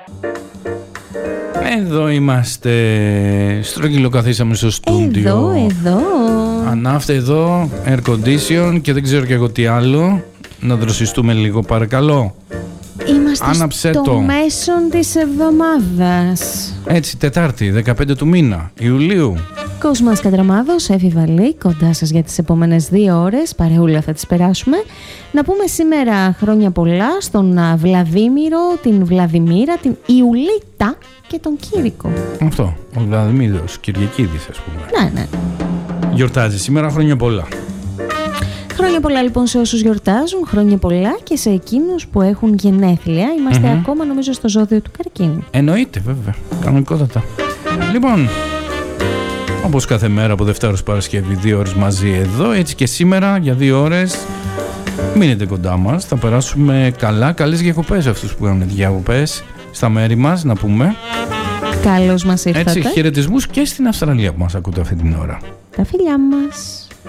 Εδώ είμαστε. Στρογγυλό καθίσαμε στο στούντιο. Εδώ. Ανάφτε εδώ, air condition και δεν ξέρω και εγώ τι άλλο. Να δροσιστούμε λίγο παρακαλώ. Είμαστε Άναψε στο το. μέσον της εβδομάδας. Έτσι, Τετάρτη, 15 του μήνα, Ιουλίου. Κόσμας Κατραμάδος, Εύη Βαλή, κοντά σας για τις επόμενες 2 ώρες. Παρεούλα θα τις περάσουμε. Να πούμε σήμερα χρόνια πολλά στον Βλαδίμηρο, την Βλαδιμίρα, την Ιουλίτα και τον Κήρικο. Αυτό, ο Βλαδιμίρος Κυριακίδης ας πούμε. Ναι. Γιορτάζει σήμερα, χρόνια πολλά. Χρόνια πολλά λοιπόν σε όσους γιορτάζουν, χρόνια πολλά και σε εκείνους που έχουν γενέθλια. Είμαστε ακόμα νομίζω στο ζώδιο του Καρκίνου. Εννοείται βέβαια, κανονικότατα. Λοιπόν, όπως κάθε μέρα από Δευτέρα ως Παρασκευή 2 ώρες μαζί εδώ, έτσι και σήμερα για 2 ώρες μείνετε κοντά μας, θα περάσουμε καλά, καλές διακοπές αυτούς που κάνουν διακοπές στα μέρη μας να πούμε. Καλώς μας ήρθατε. Έτσι, χαιρετισμούς και στην Αυστραλία που μας ακούτε αυτή την ώρα. Τα φιλιά μας.